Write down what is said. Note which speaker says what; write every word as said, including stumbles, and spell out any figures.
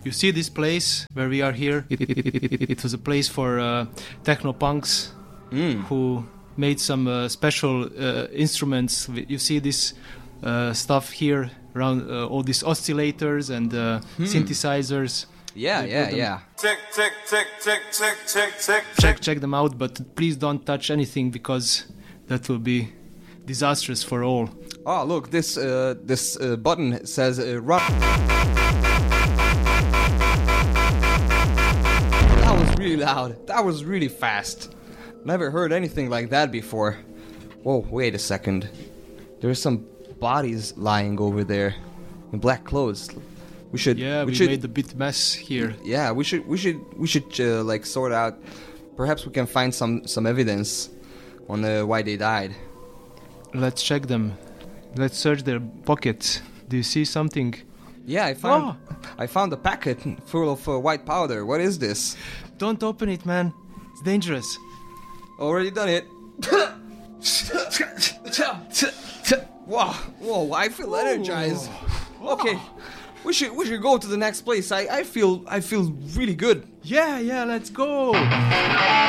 Speaker 1: You see this place where we are here? It, it, it, it, it, it was a place for uh, techno punks
Speaker 2: Mm.
Speaker 1: who made some uh, special uh, instruments. You see this uh, stuff here around uh, all these oscillators and uh,
Speaker 2: Hmm.
Speaker 1: synthesizers.
Speaker 2: Yeah,
Speaker 1: They
Speaker 2: yeah,
Speaker 1: put them-
Speaker 2: yeah.
Speaker 3: Tick, tick, tick, tick, tick, tick, tick,
Speaker 1: Check check them out, but please don't touch anything because that will be disastrous for all.
Speaker 2: Oh, look, this uh, this uh, button says uh, run. That was really loud. That was really fast. Never heard anything like that before. Whoa, wait a second. There's some bodies lying over there in black clothes. We should.
Speaker 1: Yeah, we,
Speaker 2: should,
Speaker 1: made a bit mess here.
Speaker 2: Yeah, we should. We should. We should uh, like sort out. Perhaps we can find some some evidence on uh, why they died.
Speaker 1: Let's check them. Let's search their pockets. Do you see something?
Speaker 2: Yeah, I found. I found a packet full of uh, white powder. What is this?
Speaker 1: Don't open it, man. It's dangerous.
Speaker 2: Already done it. Wow, whoa! I feel energized. Okay, we should we should go to the next place. I, I feel I feel really good.
Speaker 1: Yeah, yeah, let's go.